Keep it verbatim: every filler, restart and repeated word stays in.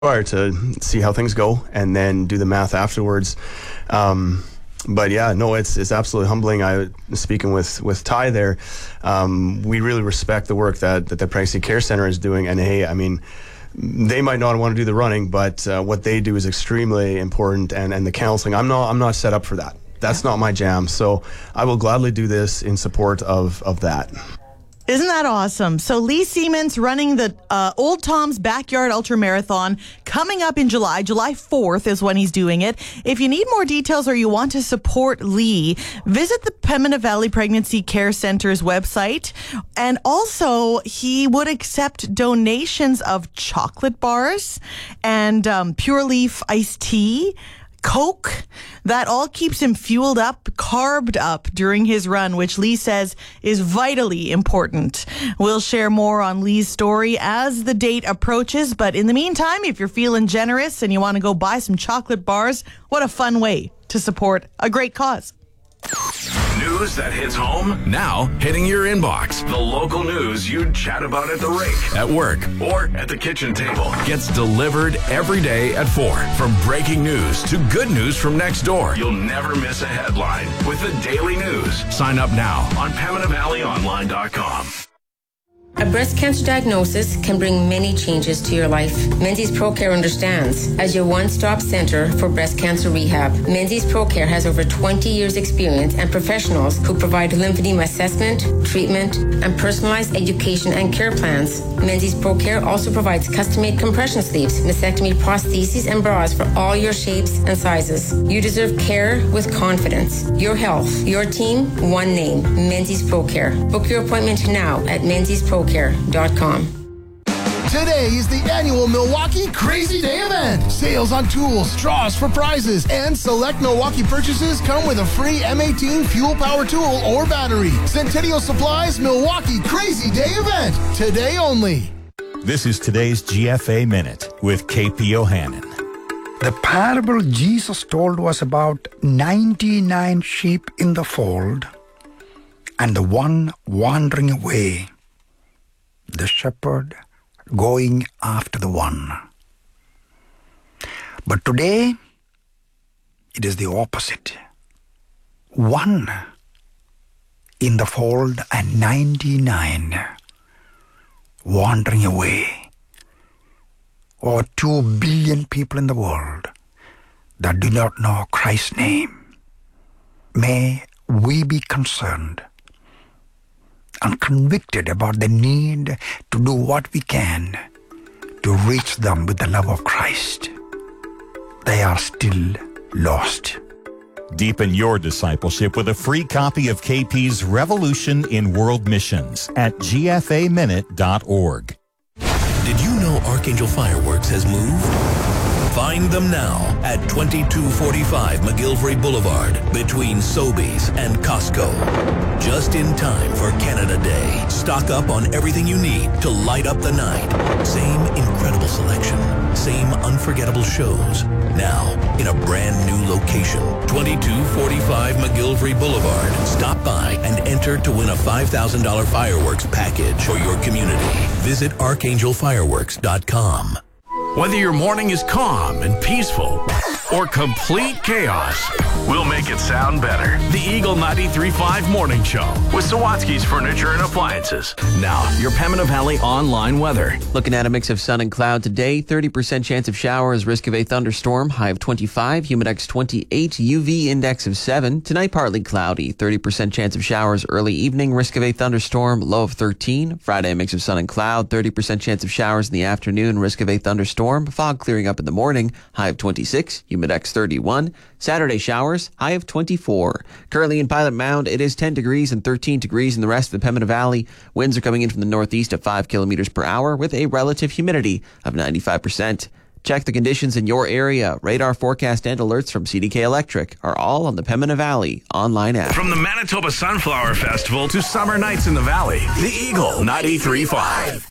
to see how things go and then do the math afterwards. Um, but yeah, no, it's it's absolutely humbling. I was speaking with with Ty there. Um, we really respect the work that, that the Pregnancy Care Center is doing. And hey, I mean, they might not want to do the running, but uh, what they do is extremely important. And, and the counseling, I'm not I'm not set up for that. That's not my jam. So I will gladly do this in support of of that. Isn't that awesome? So Lee Siemens running the uh, Old Tom's Backyard Ultra Marathon coming up in July. July fourth is when he's doing it. If you need more details or you want to support Lee, visit the Pembina Valley Pregnancy Care Center's website. And also, he would accept donations of chocolate bars and um, Pure Leaf iced tea, Coke. That all keeps him fueled up, carbed up during his run, which Lee says is vitally important. We'll share more on Lee's story as the date approaches. But in the meantime, if you're feeling generous and you want to go buy some chocolate bars, what a fun way to support a great cause. News that hits home, now hitting your inbox. The local news you'd chat about at the rink, at work, or at the kitchen table gets delivered every day at four. From breaking news to good news from next door, you'll never miss a headline with the Daily News. Sign up now on Pembina Valley Online dot com. A breast cancer diagnosis can bring many changes to your life. Menzies ProCare understands. As your one-stop center for breast cancer rehab, Menzies ProCare has over twenty years experience and professionals who provide lymphedema assessment, treatment, and personalized education and care plans. Menzies ProCare also provides custom-made compression sleeves, mastectomy prostheses, and bras for all your shapes and sizes. You deserve care with confidence. Your health, your team, one name, Menzies ProCare. Book your appointment now at menzies pro care dot com. Today is the annual Milwaukee Crazy Day event. Sales on tools, draws for prizes, and select Milwaukee purchases come with a free M eighteen fuel power tool or battery. Centennial Supplies Milwaukee Crazy Day event. Today only. This is today's G F A Minute with K P O'Hannon. The parable Jesus told was about ninety-nine sheep in the fold and the one wandering away. The shepherd going after the one. But today, it is the opposite. One in the fold and ninety-nine wandering away. Or two billion people in the world that do not know Christ's name. May we be concerned and convicted about the need to do what we can to reach them with the love of Christ. They are still lost. Deepen your discipleship with a free copy of K P's Revolution in World Missions at G F A minute dot org. Did you know Archangel Fireworks has moved? Find them now at twenty-two forty-five McGillivray Boulevard between Sobeys and Costco. Just in time for Canada Day. Stock up on everything you need to light up the night. Same incredible selection. Same unforgettable shows. Now in a brand new location. twenty-two forty-five McGillivray Boulevard. Stop by and enter to win a five thousand dollars fireworks package for your community. Visit archangel fireworks dot com. Whether your morning is calm and peaceful or complete chaos, we'll make it sound better. The Eagle ninety-three point five Morning Show with Sawatsky's Furniture and Appliances. Now, your Pembina Valley online weather. Looking at a mix of sun and cloud today, thirty percent chance of showers, risk of a thunderstorm, high of twenty-five, humidex twenty-eight, U V index of seven. Tonight, partly cloudy, thirty percent chance of showers early evening, risk of a thunderstorm, low of thirteen. Friday, a mix of sun and cloud, thirty percent chance of showers in the afternoon, risk of a thunderstorm. Fog clearing up in the morning, high of twenty-six, humidex thirty-one. Saturday showers, high of twenty-four. Currently in Pilot Mound, it is ten degrees and thirteen degrees in the rest of the Pembina Valley. Winds are coming in from the northeast at five kilometers per hour with a relative humidity of ninety-five percent. Check the conditions in your area. Radar forecast and alerts from C D K Electric are all on the Pembina Valley online app. From the Manitoba Sunflower Festival to summer nights in the valley, the Eagle ninety-three point five.